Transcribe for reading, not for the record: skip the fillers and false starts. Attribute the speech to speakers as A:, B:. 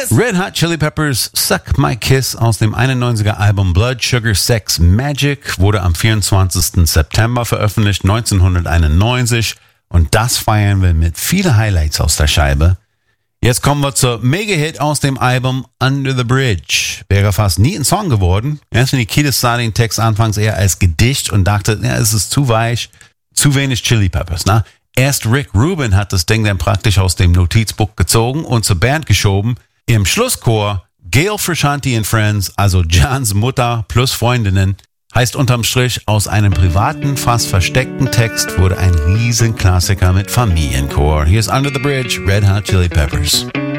A: Red Hot Chili Peppers Suck My Kiss aus dem 91er Album Blood Sugar Sex Magic wurde am 24. September veröffentlicht, 1991. Und das feiern wir mit vielen Highlights aus der Scheibe. Jetzt kommen wir zur Mega-Hit aus dem Album Under the Bridge. Wäre fast nie ein Song geworden. Anthony Kiedis sah den Text anfangs eher als Gedicht und dachte, ja, es ist zu weich, zu wenig Chili Peppers. Na? Erst Rick Rubin hat das Ding dann praktisch aus dem Notizbuch gezogen und zur Band geschoben. Im Schlusschor Gail Frusciante and Friends, also Jans Mutter plus Freundinnen, heißt unterm Strich, aus einem privaten, fast versteckten Text wurde ein Riesenklassiker mit Familienchor. Hier ist Under the Bridge, Red Hot Chili Peppers.